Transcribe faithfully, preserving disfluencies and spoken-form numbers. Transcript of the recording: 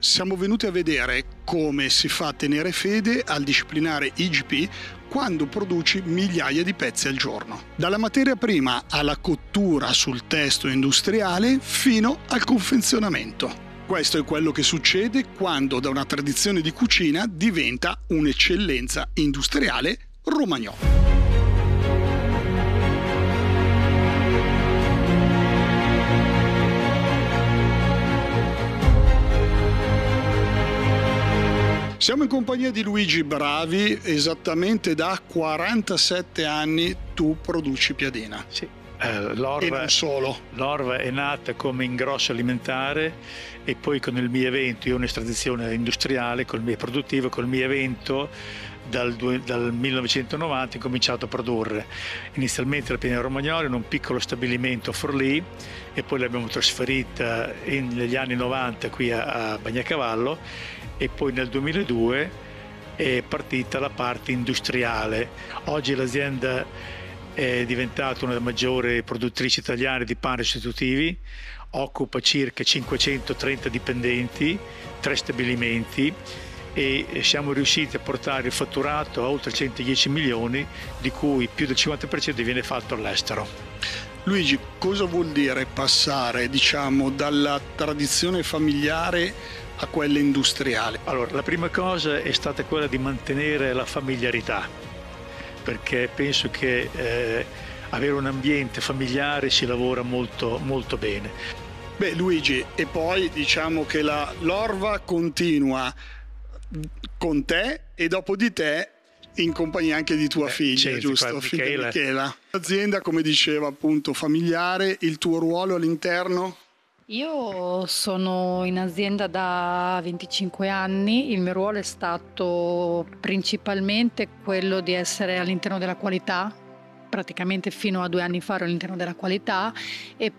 Siamo venuti a vedere come si fa a tenere fede al disciplinare I G P quando produci migliaia di pezzi al giorno. Dalla materia prima alla cottura sul testo industriale fino al confezionamento. Questo è quello che succede quando da una tradizione di cucina diventa un'eccellenza industriale romagnola. Siamo in compagnia di Luigi Bravi, esattamente da quarantasette anni tu produci piadina. Sì, eh, l'Orva, e non solo. L'Orva è nata come ingrosso alimentare e poi con il mio evento, io ho un'estradizione industriale, col mio produttivo, col mio evento dal, dal millenovecentonovanta ho cominciato a produrre. Inizialmente la piadina romagnola in un piccolo stabilimento a Forlì e poi l'abbiamo trasferita in, negli anni novanta qui a, a Bagnacavallo. E poi nel duemiladue è partita la parte industriale. Oggi l'azienda è diventata una delle maggiori produttrici italiane di pani sostitutivi, occupa circa cinquecentotrenta dipendenti, tre stabilimenti e siamo riusciti a portare il fatturato a oltre centodieci milioni, di cui più del cinquanta per cento viene fatto all'estero. Luigi, cosa vuol dire passare, diciamo, dalla tradizione familiare a quella industriale? Allora, la prima cosa è stata quella di mantenere la familiarità, perché penso che eh, avere un ambiente familiare si lavora molto, molto bene. Beh, Luigi, e poi diciamo che la l'Orva continua con te e dopo di te in compagnia anche di tua eh, figlia, certo, giusto? qua, Figlia Michela. Michela. L'azienda, come diceva, appunto familiare, il tuo ruolo all'interno? Io sono in azienda da venticinque anni, il mio ruolo è stato principalmente quello di essere all'interno della qualità, praticamente fino a due anni fa ero all'interno della qualità e